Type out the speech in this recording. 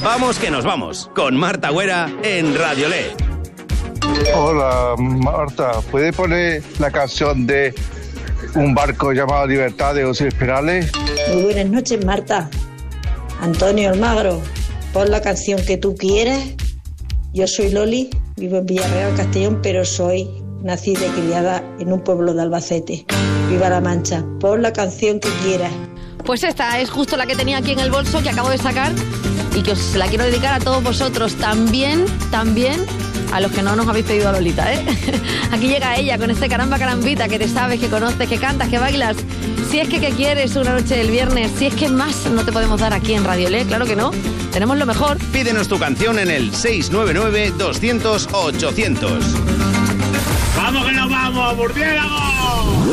Vamos que nos vamos, con Marta Güera en Radiolé. Hola, Marta, ¿puede poner la canción de Un barco llamado Libertad de José Perales? Muy buenas noches, Marta. Antonio Almagro, pon la canción que tú quieras. Yo soy Loli, vivo en Villarreal, Castellón, pero soy nacida y criada en un pueblo de Albacete. Viva La Mancha, pon la canción que quieras. Pues esta es justo la que tenía aquí en el bolso, que acabo de sacar, y que os la quiero dedicar a todos vosotros, también a los que no nos habéis pedido a Lolita, ¿eh? Aquí llega ella con este caramba carambita que te sabes, que conoces, que cantas, que bailas. Si es que quieres una noche del viernes, si es que más no te podemos dar aquí en Radiolé, claro que no. Tenemos lo mejor. Pídenos tu canción en el 699-200-800. ¡Vamos que nos vamos, murciélago!